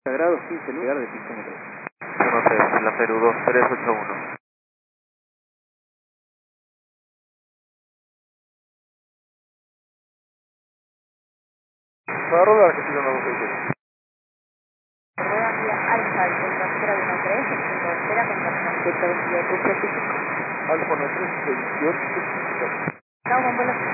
Grados 15, lugar de picómetro. 13, la Perú 2381. Va a rodar que siga la voz. Rueda vía Alfa, el 013, el punto de espera con personal directo 28 Alfa 93, 28, Estamos con vuelo